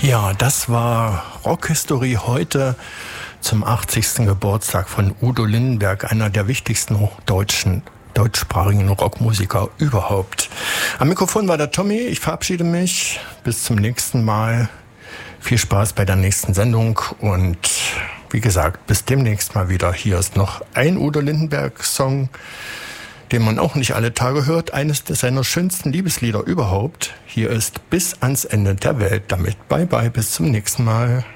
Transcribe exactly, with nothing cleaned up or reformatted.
Ja, das war Rockhistorie heute zum achtzigsten Geburtstag von Udo Lindenberg, einer der wichtigsten deutschen, deutschsprachigen Rockmusiker überhaupt. Am Mikrofon war der Tommy, ich verabschiede mich, bis zum nächsten Mal. Viel Spaß bei der nächsten Sendung und wie gesagt, bis demnächst mal wieder. Hier ist noch ein Udo Lindenberg-Song, den man auch nicht alle Tage hört, eines seiner schönsten Liebeslieder überhaupt. Hier ist Bis ans Ende der Welt. Damit bye bye, bis zum nächsten Mal.